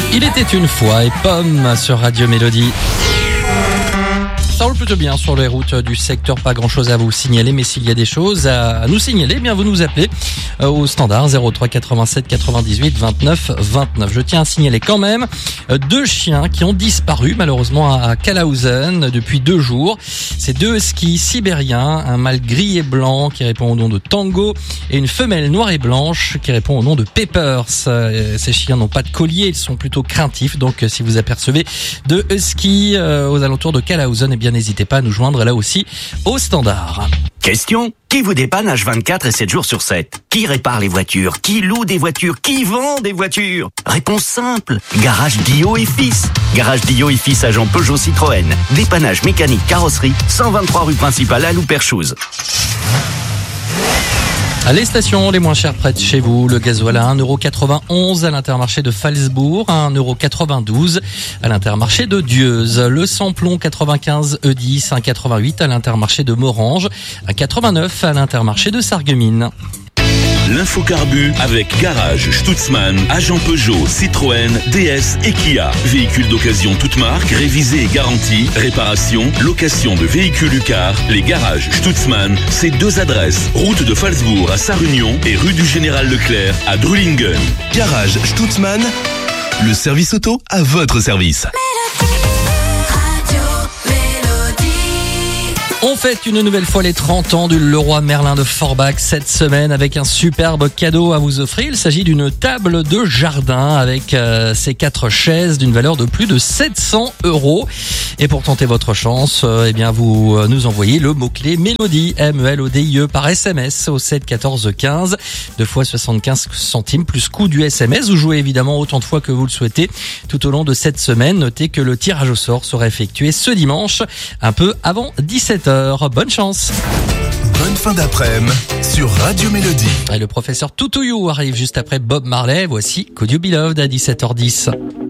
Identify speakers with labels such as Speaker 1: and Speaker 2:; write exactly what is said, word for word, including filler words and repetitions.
Speaker 1: Il était une fois et Pomme sur Radio Mélodie. Ça roule plutôt bien sur les routes du secteur, pas grand chose à vous signaler, mais s'il y a des choses à nous signaler, eh bien vous nous appelez au standard zéro trois quatre-vingt-sept quatre-vingt-dix-huit vingt-neuf vingt-neuf. Je tiens à signaler quand même deux chiens qui ont disparu malheureusement à Kalausen depuis deux jours. Ces deux huskies sibériens, un mâle gris et blanc qui répond au nom de Tango et une femelle noire et blanche qui répond au nom de Peppers. Ces chiens n'ont pas de collier, ils sont plutôt craintifs, donc si vous apercevez deux huskies aux alentours de Kalausen, eh bien n'hésitez pas à nous joindre là aussi au standard.
Speaker 2: Question: qui vous dépanne H vingt-quatre et sept jours sur sept? Qui répare les voitures? Qui loue des voitures? Qui vend des voitures? Réponse simple: Garage Dio et Fils. Garage Dio et Fils, agent Peugeot Citroën. Dépannage mécanique carrosserie, cent vingt-trois rue principale à Louperchouse.
Speaker 1: Les stations les moins chères près de chez vous, le gasoil à un euro quatre-vingt-onze à l'Intermarché de Falsbourg, à un euro quatre-vingt-douze à l'Intermarché de Dieuze, le samplon quatre-vingt-quinze E dix, un euro quatre-vingt-huit à l'Intermarché de Morange, un euro quatre-vingt-neuf à l'Intermarché de Sarreguemines.
Speaker 3: L'infocarbu avec Garage Stutzmann, agent Peugeot, Citroën, D S et Kia. Véhicules d'occasion toutes marques, révisés et garantis, réparation, location de véhicules Ucar. Les Garages Stutzmann, c'est deux adresses. Route de Falsbourg à Sarre-Union et rue du Général Leclerc à Drulingen.
Speaker 4: Garage Stutzmann, le service auto à votre service.
Speaker 1: On fête une nouvelle fois les trente ans du Leroy Merlin de Forbach cette semaine avec un superbe cadeau à vous offrir. Il s'agit d'une table de jardin avec euh, ses quatre chaises d'une valeur de plus de sept cents euros. Et pour tenter votre chance, euh, eh bien vous euh, nous envoyez le mot-clé Mélodie, M E L O D I E par S M S au sept quatorze quinze, deux fois soixante-quinze centimes plus coût du S M S. Vous jouez évidemment autant de fois que vous le souhaitez tout au long de cette semaine. Notez que le tirage au sort sera effectué ce dimanche, un peu avant dix-sept heures. Bonne chance.
Speaker 4: Bonne fin d'après-midi sur Radio Mélodie.
Speaker 1: Et le professeur Tutuyu arrive juste après Bob Marley. Voici Could You Be Loved à dix-sept heures dix.